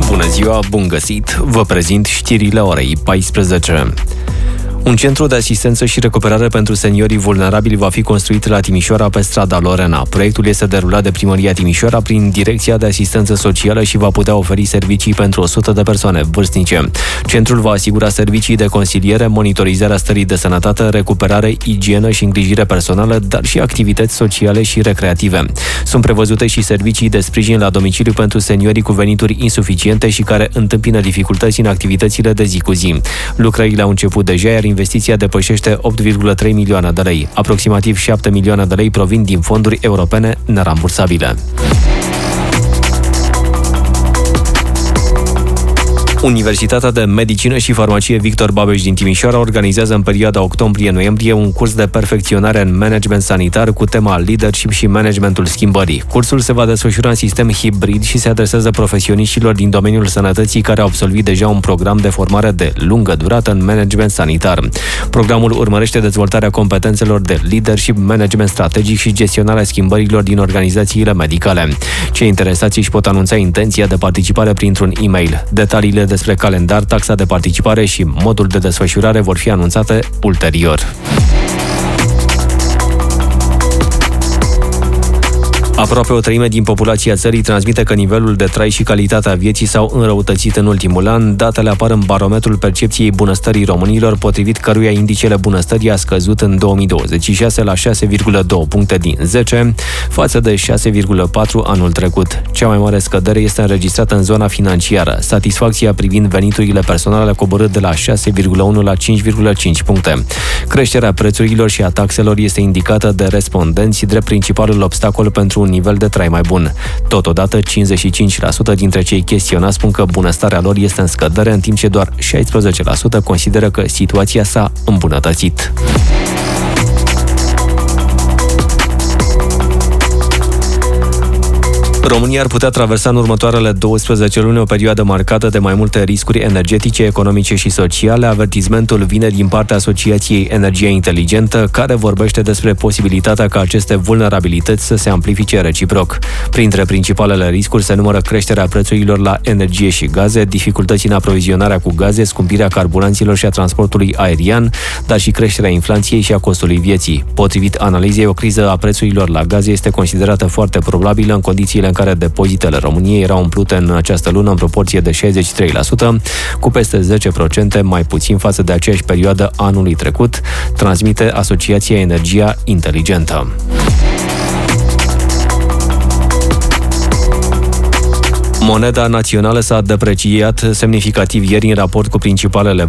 Bună ziua, bun găsit! Vă prezint știrile orei 14. Un centru de asistență și recuperare pentru seniorii vulnerabili va fi construit la Timișoara pe strada Lorena. Proiectul este derulat de Primăria Timișoara prin Direcția de Asistență Socială și va putea oferi servicii pentru 100 de persoane vârstnice. Centrul va asigura servicii de consiliere, monitorizarea stării de sănătate, recuperare, igienă și îngrijire personală, dar și activități sociale și recreative. Sunt prevăzute și servicii de sprijin la domiciliu pentru seniorii cu venituri insuficiente și care întâmpină dificultăți în activitățile de zi cu zi. Lucrările au început deja, iar investiția depășește 8,3 milioane de lei. Aproximativ 7 milioane de lei provin din fonduri europene nerambursabile. Universitatea de Medicină și Farmacie Victor Babeș din Timișoara organizează în perioada octombrie-noiembrie un curs de perfecționare în management sanitar cu tema leadership și managementul schimbării. Cursul se va desfășura în sistem hibrid și se adresează profesioniștilor din domeniul sănătății care au absolvit deja un program de formare de lungă durată în management sanitar. Programul urmărește dezvoltarea competențelor de leadership, management strategic și gestionarea schimbărilor din organizațiile medicale. Cei interesați își pot anunța intenția de participare printr-un e-mail. Detaliile despre calendar, taxa de participare și modul de desfășurare vor fi anunțate ulterior. Aproape o treime din populația țării transmite că nivelul de trai și calitatea vieții s-au înrăutățit în ultimul an. Datele apar în barometrul percepției bunăstării românilor, potrivit căruia indicele bunăstării a scăzut în 2026 la 6,2 puncte din 10, față de 6,4 anul trecut. Cea mai mare scădere este înregistrată în zona financiară. Satisfacția privind veniturile personale a coborât de la 6,1 la 5,5 puncte. Creșterea prețurilor și a taxelor este indicată de respondenți drept principalul obstacol pentru un nivel de trai mai bun. Totodată, 55% dintre cei chestionați spun că bunăstarea lor este în scădere, în timp ce doar 16% consideră că situația s-a îmbunătățit. România ar putea traversa în următoarele 12 luni o perioadă marcată de mai multe riscuri energetice, economice și sociale. Avertismentul vine din partea Asociației Energie Inteligentă, care vorbește despre posibilitatea ca aceste vulnerabilități să se amplifice reciproc. Printre principalele riscuri se numără creșterea prețurilor la energie și gaze, dificultăți în aprovizionarea cu gaze, scumpirea carburanților și a transportului aerian, dar și creșterea inflației și a costului vieții. Potrivit analizei, o criză a prețurilor la gaze este considerată foarte probabilă în condițiile în care depozitele României erau umplute în această lună în proporție de 63%, cu peste 10% mai puțin față de aceeași perioadă anului trecut, transmite Asociația Energia Inteligentă. Moneda națională s-a depreciat semnificativ ieri în raport cu principalele